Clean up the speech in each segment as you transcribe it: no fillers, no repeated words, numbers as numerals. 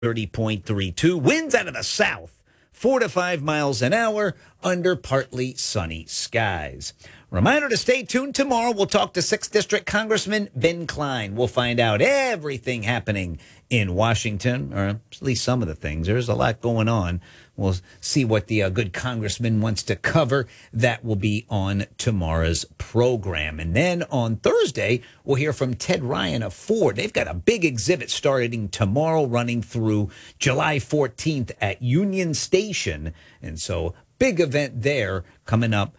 30.32. Winds out of the south, 4 to 5 miles an hour under partly sunny skies. Reminder to stay tuned tomorrow. We'll talk to 6th District Congressman Ben Cline. We'll find out everything happening in Washington, or at least some of the things. There's a lot going on. We'll see what the good congressman wants to cover. That will be on tomorrow's program. And then on Thursday, we'll hear from Ted Ryan of Ford. They've got a big exhibit starting tomorrow, running through July 14th at Union Station. And so big event there coming up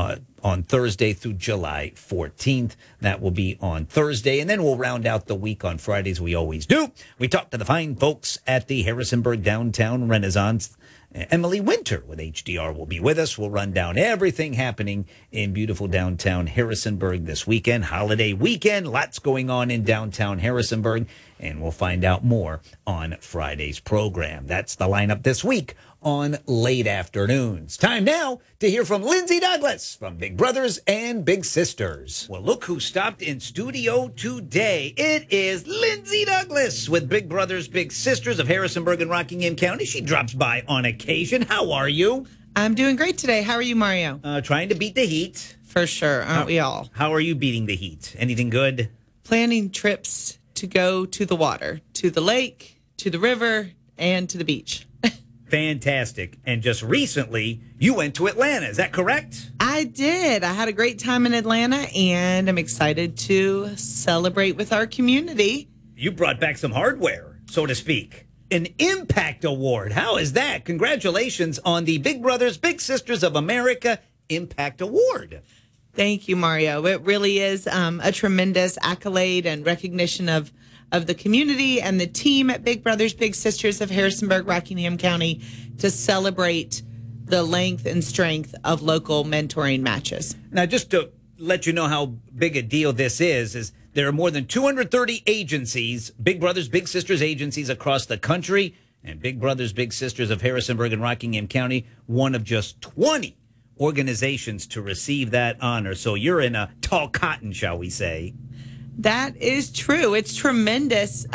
on Thursday through July 14th. That will be on Thursday. And then we'll round out the week on Fridays. We always do. We talk to the fine folks at the Harrisonburg Downtown Renaissance. Emily Winter with HDR will be with us. We'll run down everything happening in beautiful downtown Harrisonburg this weekend, holiday weekend. Lots going on in downtown Harrisonburg, and we'll find out more on Friday's program. That's the lineup this week on Late Afternoons. Time now to hear from Lindsay Douglas from Big Brothers and Big Sisters. Well, look who stopped in studio today. It is Lindsay Douglas with Big Brothers Big Sisters of Harrisonburg and Rockingham County. She drops by on occasion. How are you? I'm doing great today. How are you, Mario? Trying to beat the heat. For sure, aren't we all? How are you beating the heat? Anything good? Planning trips to go to the water, to the lake, to the river, and to the beach. Fantastic. And just recently, you went to Atlanta. Is that correct? I did. I had a great time in Atlanta, and I'm excited to celebrate with our community. You brought back some hardware, so to speak. An Impact Award. How is that? Congratulations on the Big Brothers Big Sisters of America Impact Award. Thank you, Mario. It really is a tremendous accolade and recognition of the community and the team at Big Brothers Big Sisters of Harrisonburg, Rockingham County to celebrate the length and strength of local mentoring matches. Now, just to let you know how big a deal this is there are more than 230 agencies, Big Brothers Big Sisters agencies across the country, and Big Brothers Big Sisters of Harrisonburg and Rockingham County, one of just 20 organizations to receive that honor. So you're in a tall cotton, shall we say. That is true. It's tremendous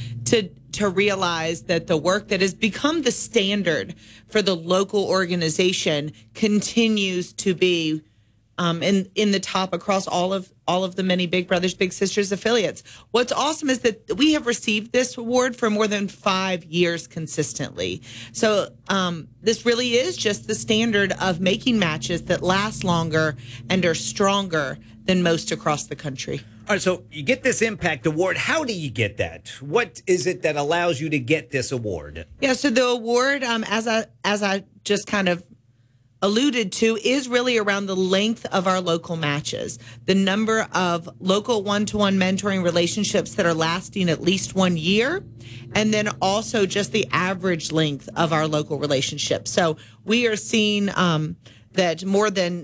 to realize that the work that has become the standard for the local organization continues to be in the top across all of the many Big Brothers Big Sisters affiliates. What's awesome is that we have received this award for more than 5 years consistently. So this really is just the standard of making matches that last longer and are stronger than most across the country. All right, so you get this Impact Award. How do you get that? What is it that allows you to get this award? Yeah, so the award, as I just kind of alluded to, is really around the length of our local matches, the number of local one-to-one mentoring relationships that are lasting at least 1 year, and then also just the average length of our local relationships. So we are seeing that more than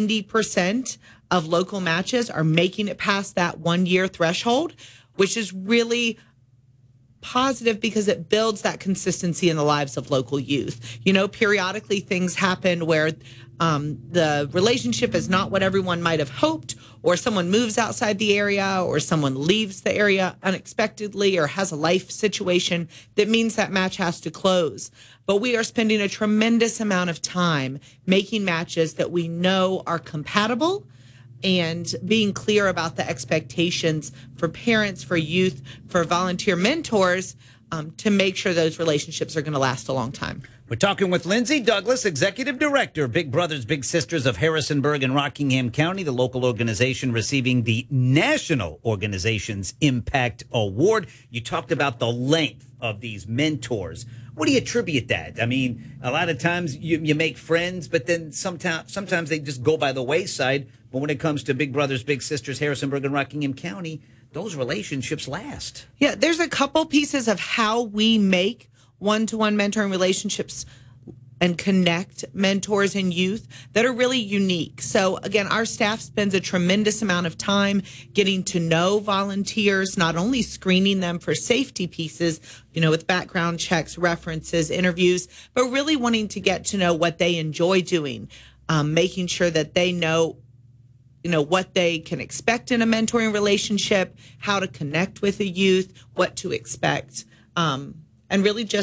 90% of local matches are making it past that 1 year threshold, which is really positive because it builds that consistency in the lives of local youth. You know, periodically things happen where the relationship is not what everyone might have hoped, or someone moves outside the area, or someone leaves the area unexpectedly, or has a life situation that means that match has to close. But we are spending a tremendous amount of time making matches that we know are compatible, and being clear about the expectations for parents, for youth, for volunteer mentors, to make sure those relationships are going to last a long time. We're talking with Lindsay Douglas, Executive Director, Big Brothers Big Sisters of Harrisonburg and Rockingham County, the local organization receiving the National Organization's Impact Award. You talked about the length of these mentors. What do you attribute that? I mean, a lot of times you make friends, but then sometimes they just go by the wayside. But when it comes to Big Brothers Big Sisters, Harrisonburg and Rockingham County, those relationships last. Yeah, there's a couple pieces of how we make one-to-one mentoring relationships and connect mentors and youth that are really unique. So again, our staff spends a tremendous amount of time getting to know volunteers, not only screening them for safety pieces, you know, with background checks, references, interviews, but really wanting to get to know what they enjoy doing, making sure that they know, you know, what they can expect in a mentoring relationship, how to connect with a youth, what to expect. and really just